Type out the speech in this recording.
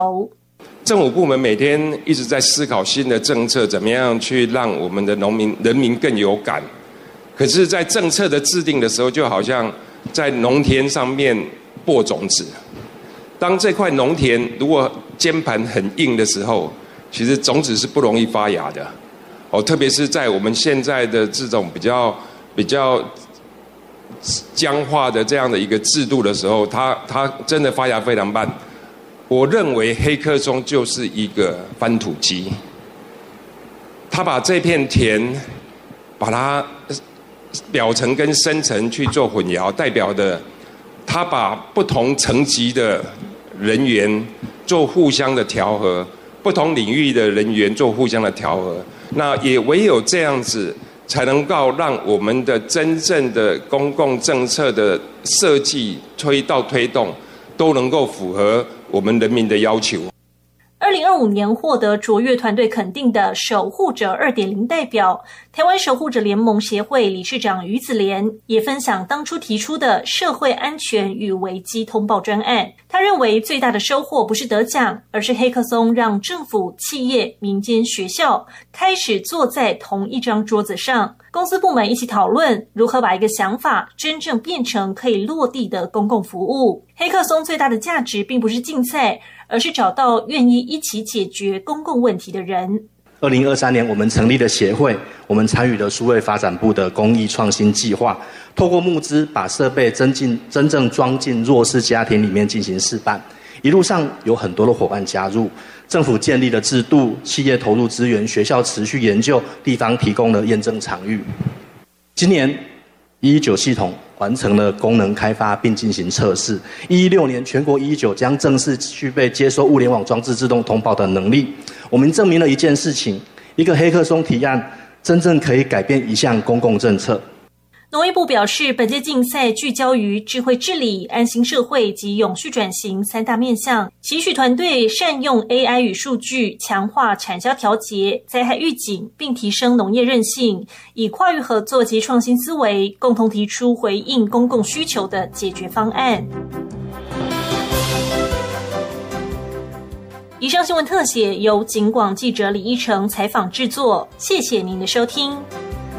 政府部门每天一直在思考新的政策，怎么样去让我们的人民更有感。可是，在政策的制定的时候，就好像在农田上面播种子。当这块农田如果尖盘很硬的时候，其实种子是不容易发芽的。特别是在我们现在的这种比较僵化的这样的一个制度的时候，它真的发芽非常慢。我认为黑客松就是一个翻土机，它把这片田，把它表层跟深层去做混淆，代表的，它把不同层级的人员做互相的调和，不同领域的人员做互相的调和。那也唯有这样子，才能够让我们的真正的公共政策的设计推动，都能够符合我们人民的要求。 2025年获得卓越团队肯定的守护者 2.0 代表，台湾守护者联盟协会理事长于子莲也分享当初提出的社会安全与危机通报专案。他认为最大的收获不是得奖，而是黑客松让政府、企业、民间、学校开始坐在同一张桌子上，公司部门一起讨论如何把一个想法真正变成可以落地的公共服务。黑客松最大的价值并不是竞赛，而是找到愿意一起解决公共问题的人。 2023年我们成立了协会，我们参与了数位发展部的公益创新计划，透过募资把设备真正装进弱势家庭里面进行示范。一路上有很多的伙伴加入，政府建立了制度，企业投入资源，学校持续研究，地方提供了验证场域。今年119系统完成了功能开发并进行测试。116年全国119将正式具备接收物联网装置自动通报的能力。我们证明了一件事情，一个黑客松提案真正可以改变一项公共政策。 农业部表示，本届竞赛聚焦于智慧治理、安心社会及永续转型3大面向，期许团队善用 AI 与数据，强化产销调节、灾害预警，并提升农业韧性，以跨域合作及创新思维，共同提出回应公共需求的解决方案。以上新闻特写由警广记者李依成采访制作，谢谢您的收听。